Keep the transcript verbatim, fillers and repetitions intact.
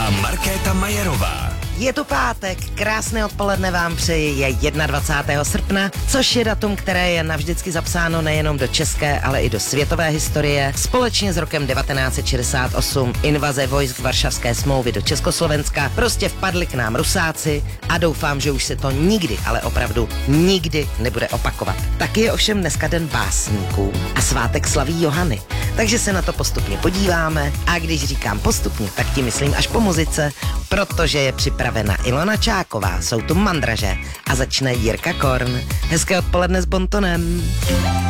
a Markéta Majerová. Je tu pátek, krásné odpoledne vám přeji, je dvacátého prvního srpna, což je datum, které je navždycky zapsáno nejenom do české, ale i do světové historie. Společně s rokem devatenáct set šedesát osm, invaze vojsk Varšavské smlouvy do Československa, prostě vpadli k nám Rusáci a doufám, že už se to nikdy, ale opravdu nikdy nebude opakovat. Taky je ovšem dneska den básníků a svátek slaví Johany. Takže se na to postupně podíváme a když říkám postupně, tak ti myslím až po muzice, protože je připravena Ilona Čáková, jsou tu Mandraže a začne Jirka Korn. Hezké odpoledne s Bontonem.